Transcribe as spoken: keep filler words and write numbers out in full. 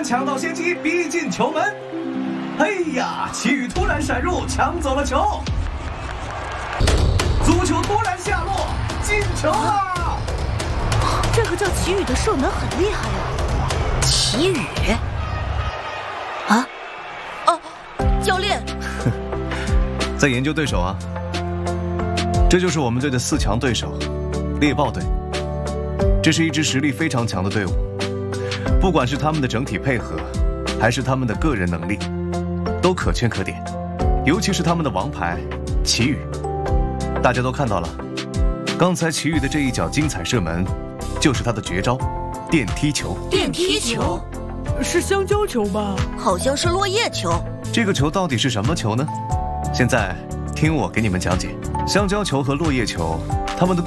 抢到先机，逼近球门。哎呀，齐宇突然闪入，抢走了球。足球突然下落，进球了！ 这个叫齐宇的射门很厉害呀。 齐宇？啊？ 哦，教练。 在研究对手啊。这就是我们队的四强对手，猎豹队。这是一支实力非常强的队伍，不管是他们的整体配合，还是他们的个人能力，都可圈可点。尤其是他们的王牌齐宇，大家都看到了，刚才齐宇的这一脚精彩射门，就是他的绝招——电梯球。 电梯球？ 是香蕉球吧？ 好像是落叶球。 这个球到底是什么球呢？现在听我给你们讲解。香蕉球和落叶球，它们的